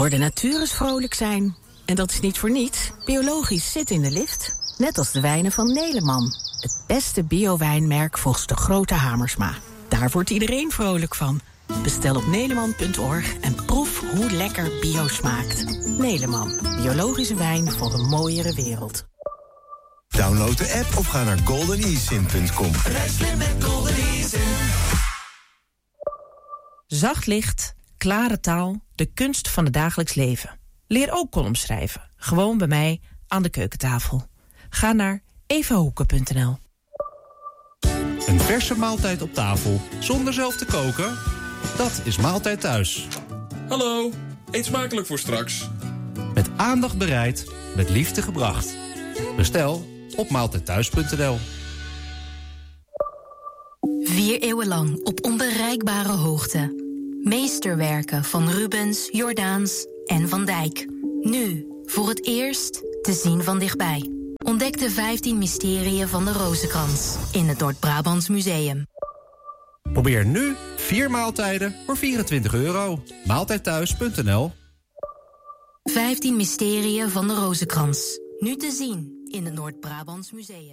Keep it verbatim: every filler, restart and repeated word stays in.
Voor de natuur eens vrolijk zijn. En dat is niet voor niets. Biologisch zit in de lift. Net als de wijnen van Neleman. Het beste bio-wijnmerk volgens de grote Hamersma. Daar wordt iedereen vrolijk van. Bestel op neleman punt org en proef hoe lekker bio smaakt. Neleman. Biologische wijn voor een mooiere wereld. Download de app of ga naar golden e sim punt com. Rij slim met Golden eSIM. Zacht licht, klare taal, de kunst van het dagelijks leven. Leer ook columns schrijven. Gewoon bij mij aan de keukentafel. Ga naar evahoeken punt n l. Een verse maaltijd op tafel, zonder zelf te koken? Dat is Maaltijd Thuis. Hallo, eet smakelijk voor straks. Met aandacht bereid, met liefde gebracht. Bestel op maaltijdthuis punt n l. Vier eeuwen lang op onbereikbare hoogte. Meesterwerken van Rubens, Jordaens en Van Dijk. Nu, voor het eerst, te zien van dichtbij. Ontdek de vijftien mysterieën van de Rozenkrans in het Noord-Brabants Museum. Probeer nu vier maaltijden voor vierentwintig euro. maaltijdthuis punt n l. vijftien mysterieën van de Rozenkrans. Nu te zien in het Noord-Brabants Museum.